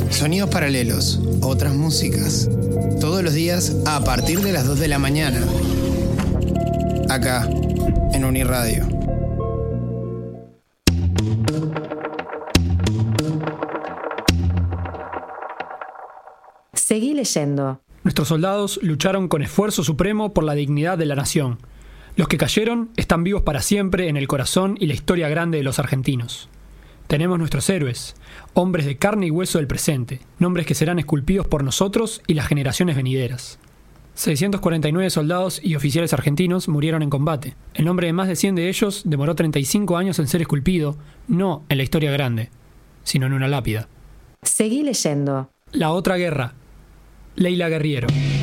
Sonidos paralelos, otras músicas. Todos los días a partir de las 2 de la mañana. Acá, en Uniradio. Seguí leyendo. Nuestros soldados lucharon con esfuerzo supremo por la dignidad de la nación. Los que cayeron están vivos para siempre en el corazón y la historia grande de los argentinos. Tenemos nuestros héroes, hombres de carne y hueso del presente, nombres que serán esculpidos por nosotros y las generaciones venideras. 649 soldados y oficiales argentinos murieron en combate. El nombre de más de 100 de ellos demoró 35 años en ser esculpido, no en la historia grande, sino en una lápida. Seguí leyendo. La otra guerra. Leila Guerriero.